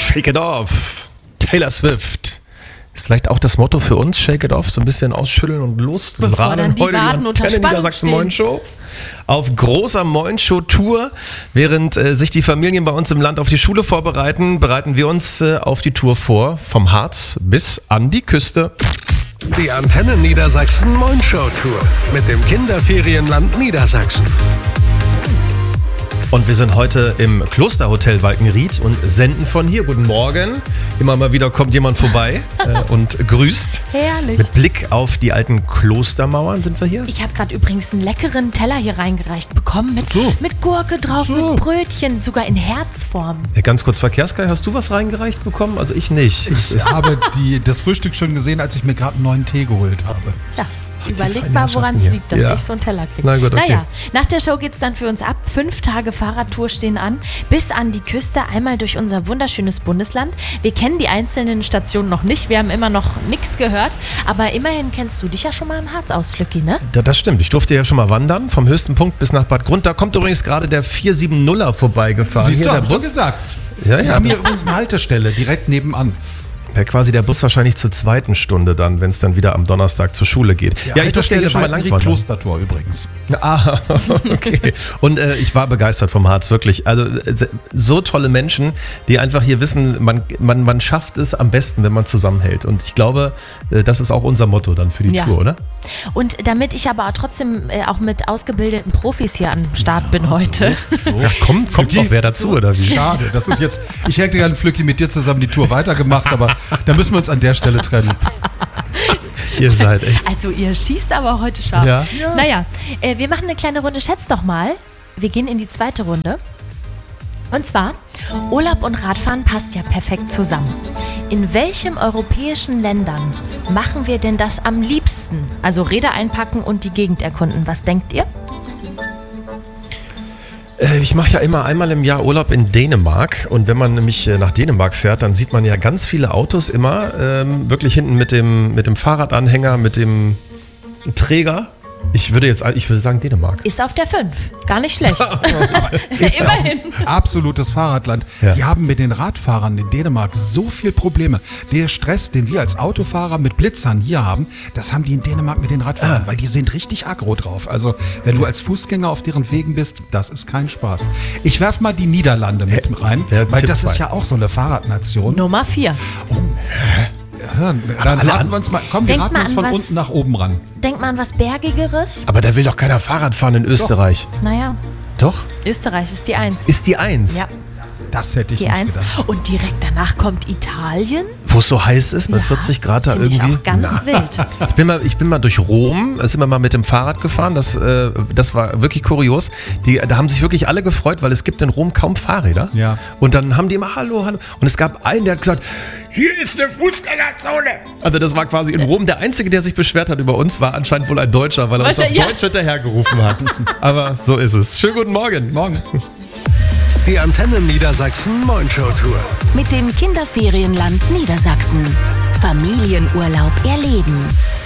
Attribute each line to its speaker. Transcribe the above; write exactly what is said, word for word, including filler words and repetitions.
Speaker 1: Shake it off. Taylor Swift. Ist vielleicht auch das Motto für uns, Shake it off, so ein bisschen ausschütteln und los.
Speaker 2: Bevor dann die
Speaker 1: heute
Speaker 2: Waden
Speaker 1: die
Speaker 2: unter
Speaker 1: Antenne
Speaker 2: Spannung
Speaker 1: Niedersachsen
Speaker 2: stehen.
Speaker 1: Moin Show. Auf großer Moin Show Tour. Während äh, sich die Familien bei uns im Land auf die Schule vorbereiten, bereiten wir uns äh, auf die Tour vor. Vom Harz bis an die Küste.
Speaker 3: Die Antenne Niedersachsen Moin Show Tour mit dem Kinderferienland Niedersachsen.
Speaker 1: Und wir sind heute im Klosterhotel Walkenried und senden von hier. Guten Morgen. Immer mal wieder kommt jemand vorbei äh, und grüßt.
Speaker 2: Herrlich.
Speaker 1: Mit Blick auf die alten Klostermauern sind wir hier.
Speaker 2: Ich habe gerade übrigens einen leckeren Teller hier reingereicht bekommen mit,
Speaker 1: So.
Speaker 2: mit Gurke drauf,
Speaker 1: So.
Speaker 2: mit Brötchen, sogar in Herzform.
Speaker 1: Ja, ganz kurz, Verkehrskai, hast du was reingereicht bekommen? Also ich nicht.
Speaker 4: Ich habe die, das Frühstück schon gesehen, als ich mir gerade einen neuen Tee geholt habe.
Speaker 2: Ja. Überleg
Speaker 1: feinen
Speaker 2: mal, woran es
Speaker 1: Herrschaften
Speaker 2: liegt, dass
Speaker 1: hier. Ja.
Speaker 2: ich so einen Teller kriege.
Speaker 1: Na gut, okay.
Speaker 2: Naja, nach der Show geht's dann für uns ab. Fünf Tage Fahrradtour stehen an, bis an die Küste, einmal durch unser wunderschönes Bundesland. Wir kennen die einzelnen Stationen noch nicht, wir haben immer noch nichts gehört, aber immerhin kennst du dich ja schon mal im Harz aus, Flücki, ne?
Speaker 1: Ja, das stimmt. Ich durfte ja schon mal wandern, vom höchsten Punkt bis nach Bad Grund. Da kommt übrigens gerade der vier sieben nuller vorbeigefahren.
Speaker 4: Siehst du,
Speaker 1: Hier
Speaker 4: hab
Speaker 1: der
Speaker 4: ich doch
Speaker 1: Bus.
Speaker 4: gesagt.
Speaker 1: Ja,
Speaker 4: Wir
Speaker 1: ja.
Speaker 4: haben hier übrigens eine Haltestelle, direkt nebenan.
Speaker 1: Ja, quasi der Bus wahrscheinlich zur zweiten Stunde dann, wenn es dann wieder am Donnerstag zur Schule geht. Ja, ich durfte hier schon mal lang
Speaker 4: Walkenried
Speaker 1: wandern.
Speaker 4: Klostertor übrigens.
Speaker 1: Ah, okay. Und äh, ich war begeistert vom Harz, wirklich. Also äh, so tolle Menschen, die einfach hier wissen, man, man, man schafft es am besten, wenn man zusammenhält. Und ich glaube, äh, das ist auch unser Motto dann für die
Speaker 2: Ja.
Speaker 1: Tour, oder?
Speaker 2: Und damit ich aber trotzdem äh, auch mit ausgebildeten Profis hier am Start bin heute.
Speaker 1: Ja, kommt, kommt noch wer dazu, oder wie?
Speaker 4: Schade, das ist jetzt, ich hätte gerne Flücki mit dir zusammen die Tour weitergemacht, aber da müssen wir uns an der Stelle trennen.
Speaker 1: Ihr seid echt.
Speaker 2: Also ihr schießt aber heute scharf.
Speaker 1: Ja.
Speaker 2: Naja, äh, wir machen eine kleine Runde. Schätz doch mal. Wir gehen in die zweite Runde. Und zwar, Urlaub und Radfahren passt ja perfekt zusammen. In welchem europäischen Ländern machen wir denn das am liebsten? Also Räder einpacken und die Gegend erkunden. Was denkt ihr?
Speaker 1: Äh, Ich mache ja immer einmal im Jahr Urlaub in Dänemark. Und wenn man nämlich äh, nach Dänemark fährt, dann sieht man ja ganz viele Autos immer ähm, wirklich hinten mit dem, mit dem Fahrradanhänger, mit dem Träger. Ich würde jetzt, ich würde sagen Dänemark.
Speaker 2: Ist auf der fünf. Gar nicht schlecht.
Speaker 4: Ist ja auch
Speaker 2: Immerhin.
Speaker 4: ein absolutes Fahrradland.
Speaker 1: Ja.
Speaker 4: Die haben mit den Radfahrern in Dänemark so viel Probleme. Der Stress, den wir als Autofahrer mit Blitzern hier haben, das haben die in Dänemark mit den Radfahrern, weil die sind richtig aggro drauf. Also wenn du als Fußgänger auf deren Wegen bist, das ist kein Spaß. Ich werf mal die Niederlande mit rein,
Speaker 1: Ja,
Speaker 4: weil
Speaker 1: Tipp
Speaker 4: das
Speaker 1: zwei.
Speaker 4: ist ja auch so eine Fahrradnation.
Speaker 2: Nummer vier.
Speaker 4: Ja, dann
Speaker 1: alle
Speaker 4: raten wir uns mal, komm, wir
Speaker 2: Denkt
Speaker 4: raten
Speaker 2: mal
Speaker 4: uns
Speaker 2: an
Speaker 4: von
Speaker 2: was-
Speaker 4: unten nach oben ran.
Speaker 2: Denkt mal an was Bergigeres.
Speaker 1: Aber da will doch keiner Fahrrad fahren in Österreich.
Speaker 2: Naja,
Speaker 1: Doch?
Speaker 2: Österreich ist die Eins.
Speaker 1: Ist die Eins?
Speaker 2: Ja,
Speaker 4: Das hätte ich
Speaker 2: die
Speaker 4: nicht
Speaker 2: Eins.
Speaker 4: gedacht.
Speaker 2: Und direkt danach kommt Italien.
Speaker 1: Wo es so heiß ist, bei
Speaker 2: Ja,
Speaker 1: vierzig Grad da
Speaker 2: find ich
Speaker 1: irgendwie.
Speaker 2: auch ganz wild.
Speaker 1: Ich bin mal, ich bin mal durch Rom, sind wir mal mit dem Fahrrad gefahren, das, äh, das war wirklich kurios. Die, da haben sich wirklich alle gefreut, weil es gibt in Rom kaum Fahrräder.
Speaker 4: Ja.
Speaker 1: Und dann haben die immer Hallo, Hallo. Und es gab einen, der hat gesagt, hier ist eine Fußgängerzone. Also das war quasi in Rom der Einzige, der sich beschwert hat über uns, war anscheinend wohl ein Deutscher, weil er uns auf
Speaker 2: Wahrscheinlich, ja.
Speaker 1: Deutsch hinterhergerufen hat. Aber so ist es. Schönen guten Morgen. Morgen.
Speaker 3: Die Antenne Niedersachsen Moin Show Tour.
Speaker 5: Mit dem Kinderferienland Niedersachsen. Familienurlaub erleben.